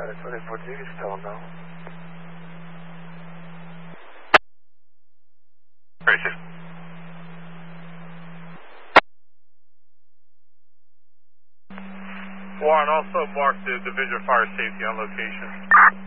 24G is still no. Racing. Warren, also mark the Division of Fire Safety on location.